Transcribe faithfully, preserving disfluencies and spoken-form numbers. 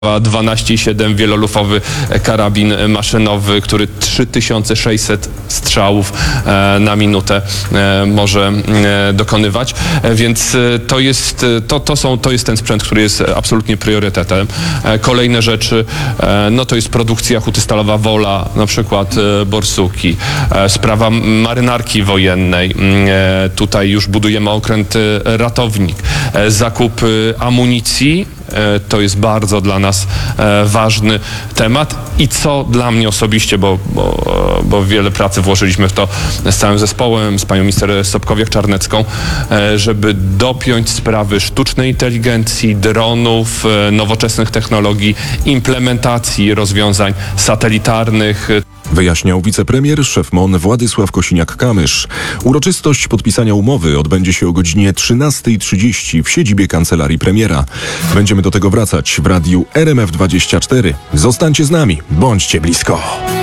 dwanaście przecinek siedem wielolufowy karabin maszynowy, który trzy tysiące sześćset strzałów na minutę może dokonywać, więc to jest, to, to są, to jest ten sprzęt, który jest absolutnie priorytetem. Kolejne rzeczy, no to jest produkcja huty stalowa Wola, na przykład Borsuki, sprawa marynarki wojennej, tutaj już budujemy okręt ratownik, zakup amunicji. To jest bardzo dla nas ważny temat i co dla mnie osobiście, bo, bo, bo wiele pracy włożyliśmy w to z całym zespołem, z panią minister Sobkowiak-Czarnecką, żeby dopiąć sprawy sztucznej inteligencji, dronów, nowoczesnych technologii, implementacji rozwiązań satelitarnych. Wyjaśniał wicepremier, szef M O N Władysław Kosiniak-Kamysz. Uroczystość podpisania umowy odbędzie się o godzinie trzynasta trzydzieści w siedzibie kancelarii premiera. Będziemy do tego wracać w radiu R M F dwadzieścia cztery. Zostańcie z nami, bądźcie blisko.